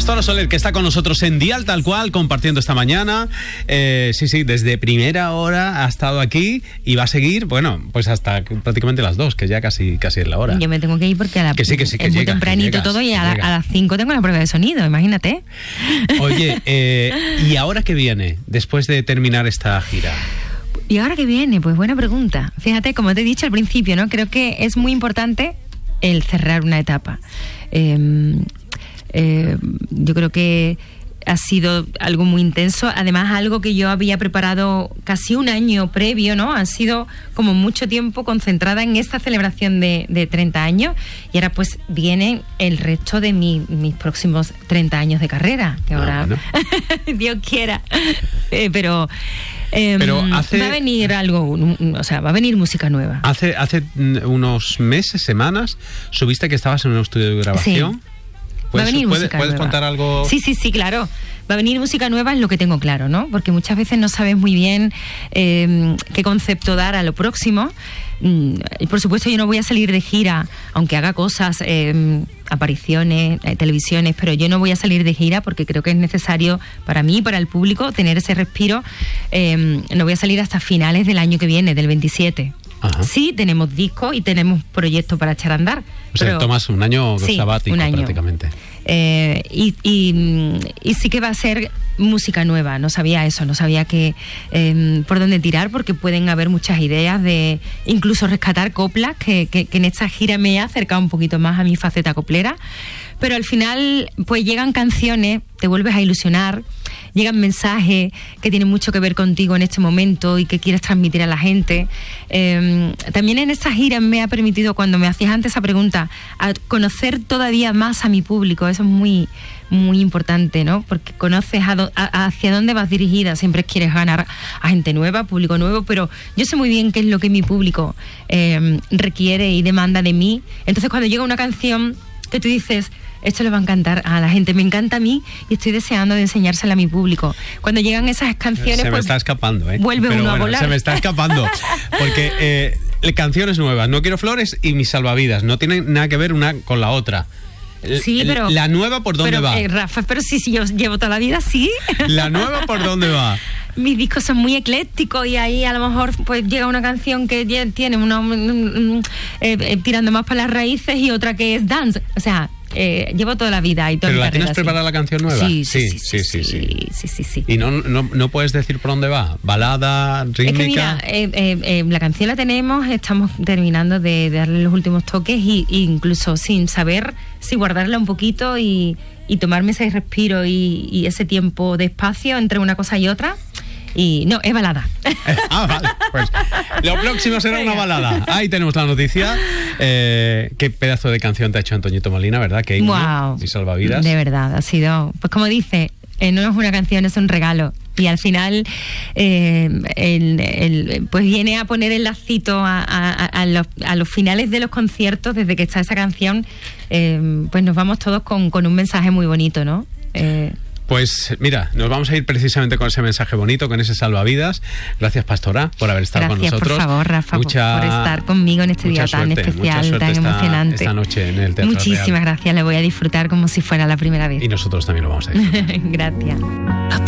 Pastora Soler, que está con nosotros en Dial Tal Cual, compartiendo esta mañana. Sí, desde primera hora ha estado aquí y va a seguir, bueno, pues hasta prácticamente las 2, que ya casi es la hora. Yo me tengo que ir porque que sí, es muy muy tempranito todo y a las 5 tengo la prueba de sonido, imagínate. Oye, ¿y ahora qué viene después de terminar esta gira? ¿Y ahora qué viene? Pues buena pregunta. Fíjate, como te he dicho al principio, ¿no? Creo que es muy importante el cerrar una etapa. Yo creo que ha sido algo muy intenso, además algo que yo había preparado casi un año previo, ¿no? Ha sido como mucho tiempo concentrada en esta celebración de 30 años y ahora pues viene el resto de mis próximos 30 años de carrera, que ahora bueno. Dios quiera. Pero va a venir algo, o sea, va a venir música nueva. Hace unos meses, semanas, subiste que estabas en un estudio de grabación. Sí. Va a venir música nueva. ¿Puedes contar algo? Sí, claro. Va a venir música nueva, es lo que tengo claro, ¿no? Porque muchas veces no sabes muy bien qué concepto dar a lo próximo. Y por supuesto yo no voy a salir de gira, aunque haga cosas, apariciones, televisiones, pero yo no voy a salir de gira porque creo que es necesario para mí y para el público tener ese respiro. No voy a salir hasta finales del año que viene, del 27. Ajá. Sí, tenemos discos y tenemos proyectos para echar a andar. O sea, tomas un año sabático prácticamente. Y sí que va a ser música nueva. No sabía eso, no sabía por dónde tirar, porque pueden haber muchas ideas de incluso rescatar coplas, que en esta gira me he acercado un poquito más a mi faceta coplera. Pero al final, pues llegan canciones, te vuelves a ilusionar, llegan mensajes que tienen mucho que ver contigo en este momento y que quieres transmitir a la gente. También en esta gira me ha permitido, cuando me hacías antes esa pregunta, a conocer todavía más a mi público. Eso es muy, muy importante, ¿no? Porque conoces hacia dónde vas dirigida. Siempre quieres ganar a gente nueva, público nuevo, pero yo sé muy bien qué es lo que mi público requiere y demanda de mí. Entonces, cuando llega una canción que tú dices, esto le va a encantar a la gente, me encanta a mí y estoy deseando de enseñársela a mi público. Cuando llegan esas canciones, se me está escapando, vuelve uno a volar. Se me está escapando, porque canciones nuevas, No Quiero Flores y Mis Salvavidas, no tienen nada que ver una con la otra. Sí, pero ¿la nueva por dónde va? Rafa, pero sí, yo llevo toda la vida así. ¿La nueva por dónde va? Mis discos son muy eclécticos y ahí a lo mejor pues llega una canción que tiene tirando más para las raíces y otra que es dance. O sea, llevo toda la vida. Y toda ¿Pero la tienes preparada la canción nueva? Sí. ¿Y no puedes decir por dónde va? ¿Balada, rítmica? Es que mira, la canción la tenemos, estamos terminando de darle los últimos toques y incluso sin saber si guardarla un poquito y tomarme ese respiro y ese tiempo de espacio entre una cosa y otra. Y no, es balada. Vale, pues lo próximo será una balada. Ahí tenemos la noticia. Qué pedazo de canción te ha hecho Antoñito Molina, ¿verdad? Qué himno, wow, y salvavidas. De verdad, ha sido, pues como dice, no es una canción, es un regalo. Y al final pues viene a poner el lacito a los finales de los conciertos. Desde que está esa canción, pues nos vamos todos con un mensaje muy bonito, ¿no? Pues mira, nos vamos a ir precisamente con ese mensaje bonito, con ese salvavidas. Gracias, Pastora, por haber estado con nosotros. Gracias, por favor, Rafa, por estar conmigo en este día tan especial, tan emocionante. Esta noche en el Teatro Muchísimas Real. Gracias, le voy a disfrutar como si fuera la primera vez. Y nosotros también lo vamos a disfrutar. Gracias.